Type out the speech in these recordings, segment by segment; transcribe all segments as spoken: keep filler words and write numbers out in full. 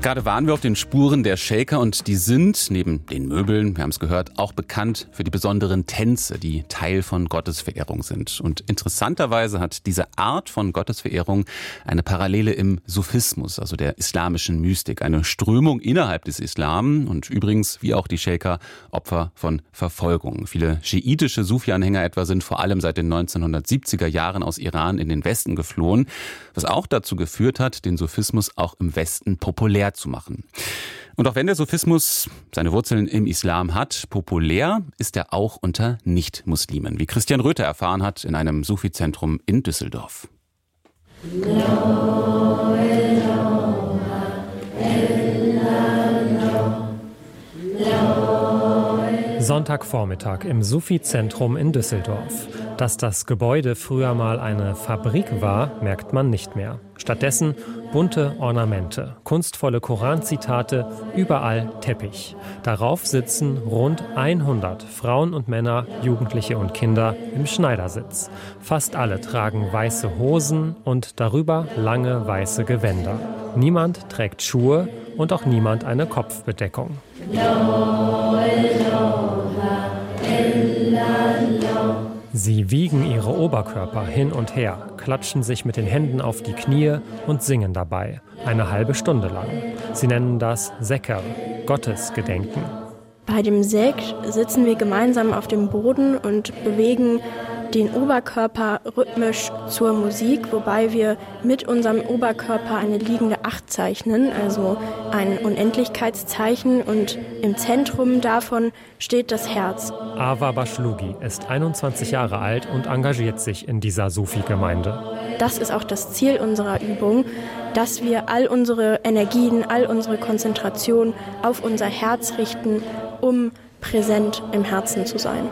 Gerade waren wir auf den Spuren der Shaker und die sind, neben den Möbeln, wir haben es gehört, auch bekannt für die besonderen Tänze, die Teil von Gottesverehrung sind. Und interessanterweise hat diese Art von Gottesverehrung eine Parallele im Sufismus, also der islamischen Mystik, eine Strömung innerhalb des Islam und übrigens, wie auch die Shaker, Opfer von Verfolgung. Viele schiitische Sufi-Anhänger etwa sind vor allem seit den neunzehnhundertsiebziger Jahren aus Iran in den Westen geflohen, was auch dazu geführt hat, den Sufismus auch im Westen populär zu machen. Und auch wenn der Sufismus seine Wurzeln im Islam hat, populär ist er auch unter Nicht-Muslimen, wie Christian Röther erfahren hat in einem Sufi-Zentrum in Düsseldorf. Sonntagvormittag im Sufi-Zentrum in Düsseldorf. Dass das Gebäude früher mal eine Fabrik war, merkt man nicht mehr. Stattdessen bunte Ornamente, kunstvolle Koranzitate, überall Teppich. Darauf sitzen rund hundert Frauen und Männer, Jugendliche und Kinder im Schneidersitz. Fast alle tragen weiße Hosen und darüber lange weiße Gewänder. Niemand trägt Schuhe und auch niemand eine Kopfbedeckung. Sie wiegen ihre Oberkörper hin und her, klatschen sich mit den Händen auf die Knie und singen dabei, eine halbe Stunde lang. Sie nennen das Sekr, Gottesgedenken. Bei dem Sekr sitzen wir gemeinsam auf dem Boden und bewegen den Oberkörper rhythmisch zur Musik, wobei wir mit unserem Oberkörper eine liegende Acht zeichnen, also ein Unendlichkeitszeichen, und im Zentrum davon steht das Herz. Ava Bashlugi ist einundzwanzig Jahre alt und engagiert sich in dieser Sufi-Gemeinde. Das ist auch das Ziel unserer Übung, dass wir all unsere Energien, all unsere Konzentration auf unser Herz richten, um präsent im Herzen zu sein.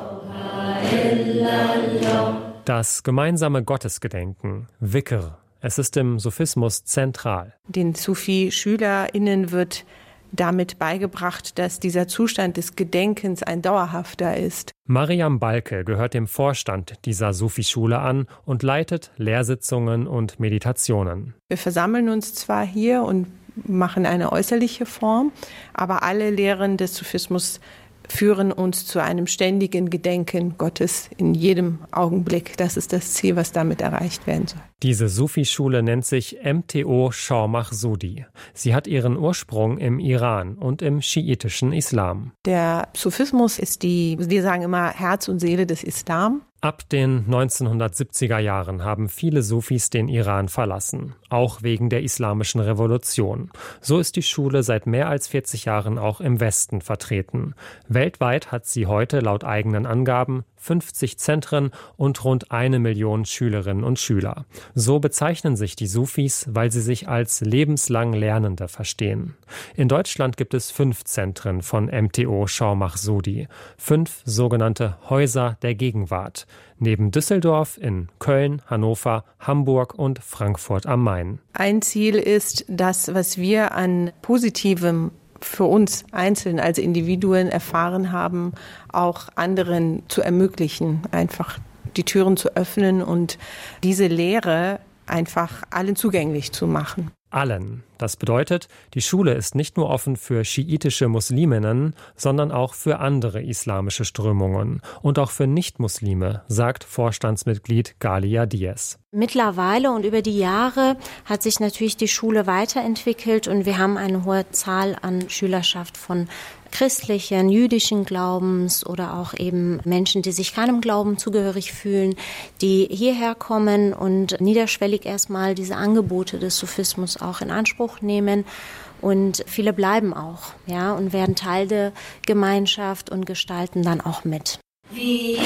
Das gemeinsame Gottesgedenken, Wikr, es ist im Sufismus zentral. Den Sufi-SchülerInnen wird damit beigebracht, dass dieser Zustand des Gedenkens ein dauerhafter ist. Mariam Balke gehört dem Vorstand dieser Sufi-Schule an und leitet Lehrsitzungen und Meditationen. Wir versammeln uns zwar hier und machen eine äußerliche Form, aber alle Lehren des Sufismus führen uns zu einem ständigen Gedenken Gottes in jedem Augenblick. Das ist das Ziel, was damit erreicht werden soll. Diese Sufi-Schule nennt sich M T O Shah Mahsudi. Sie hat ihren Ursprung im Iran und im schiitischen Islam. Der Sufismus ist die, wir sagen immer, Herz und Seele des Islam. Ab den neunzehnhundertsiebziger Jahren haben viele Sufis den Iran verlassen, auch wegen der islamischen Revolution. So ist die Schule seit mehr als vierzig Jahren auch im Westen vertreten. Weltweit hat sie heute laut eigenen Angaben fünfzig Zentren und rund eine Million Schülerinnen und Schüler. So bezeichnen sich die Sufis, weil sie sich als lebenslang Lernende verstehen. In Deutschland gibt es fünf Zentren von M T O Shah Mahsudi, fünf sogenannte Häuser der Gegenwart, neben Düsseldorf in Köln, Hannover, Hamburg und Frankfurt am Main. Ein Ziel ist, das, was wir an Positivem für uns einzeln als Individuen erfahren haben, auch anderen zu ermöglichen, einfach die Türen zu öffnen und diese Lehre einfach allen zugänglich zu machen. Allen. Das bedeutet, die Schule ist nicht nur offen für schiitische Musliminnen, sondern auch für andere islamische Strömungen und auch für Nicht-Muslime, sagt Vorstandsmitglied Galia Diaz. Mittlerweile und über die Jahre hat sich natürlich die Schule weiterentwickelt und wir haben eine hohe Zahl an Schülerschaft von christlichen, jüdischen Glaubens oder auch eben Menschen, die sich keinem Glauben zugehörig fühlen, die hierher kommen und niederschwellig erstmal diese Angebote des Sufismus auch in Anspruch nehmen. Und viele bleiben auch, ja, und werden Teil der Gemeinschaft und gestalten dann auch mit. Wir